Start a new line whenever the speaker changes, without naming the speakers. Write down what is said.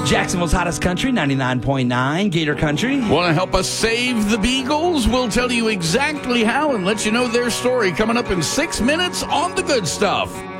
Jacksonville's hottest country, 99.9 Gator Country.
Want to help us save the Beagles? We'll tell you exactly how and let you know their story coming up in 6 minutes on The Good Stuff.